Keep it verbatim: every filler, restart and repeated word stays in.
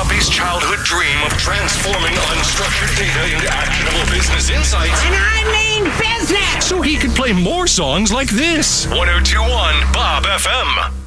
Bobby's childhood dream of transforming unstructured data into actionable business insights. And I mean business! So he could play more songs like this. one oh two point one Bob F M.